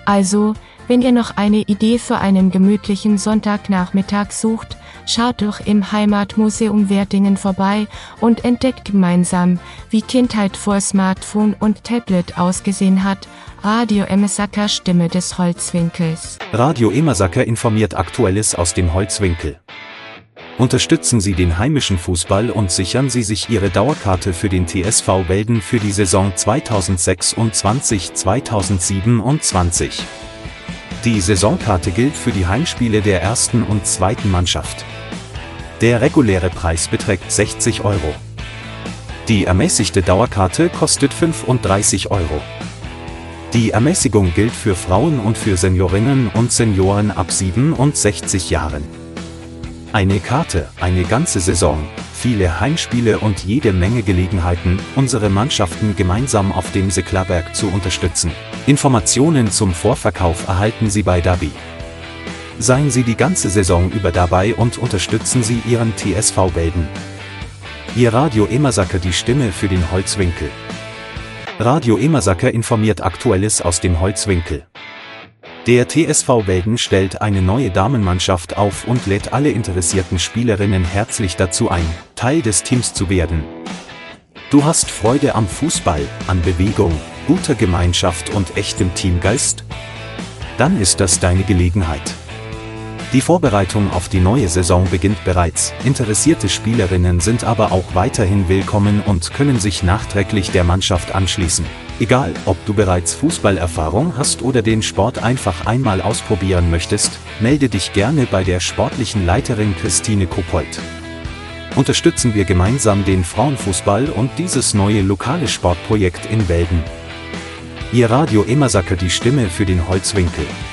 Also, wenn ihr noch eine Idee für einen gemütlichen Sonntagnachmittag sucht, schaut doch im Heimatmuseum Wertingen vorbei und entdeckt gemeinsam, wie Kindheit vor Smartphone und Tablet ausgesehen hat. Radio Emersacker, Stimme des Holzwinkels. Radio Emersacker informiert Aktuelles aus dem Holzwinkel. Unterstützen Sie den heimischen Fußball und sichern Sie sich Ihre Dauerkarte für den TSV Welden für die Saison 2026/2027. Die Saisonkarte gilt für die Heimspiele der ersten und zweiten Mannschaft. Der reguläre Preis beträgt 60 €. Die ermäßigte Dauerkarte kostet 35 €. Die Ermäßigung gilt für Frauen und für Seniorinnen und Senioren ab 67 Jahren. Eine Karte, eine ganze Saison, viele Heimspiele und jede Menge Gelegenheiten, unsere Mannschaften gemeinsam auf dem Secklerberg zu unterstützen. Informationen zum Vorverkauf erhalten Sie bei Dabi. Seien Sie die ganze Saison über dabei und unterstützen Sie Ihren TSV Welden. Ihr Radio Emersacker, die Stimme für den Holzwinkel. Radio Emersacker informiert Aktuelles aus dem Holzwinkel. Der TSV Welden stellt eine neue Damenmannschaft auf und lädt alle interessierten Spielerinnen herzlich dazu ein, Teil des Teams zu werden. Du hast Freude am Fußball, an Bewegung, guter Gemeinschaft und echtem Teamgeist? Dann ist das deine Gelegenheit. Die Vorbereitung auf die neue Saison beginnt bereits, interessierte Spielerinnen sind aber auch weiterhin willkommen und können sich nachträglich der Mannschaft anschließen. Egal, ob du bereits Fußballerfahrung hast oder den Sport einfach einmal ausprobieren möchtest, melde dich gerne bei der sportlichen Leiterin Christine Kopold. Unterstützen wir gemeinsam den Frauenfußball und dieses neue lokale Sportprojekt in Welden. Ihr Radio Emersacker, die Stimme für den Holzwinkel.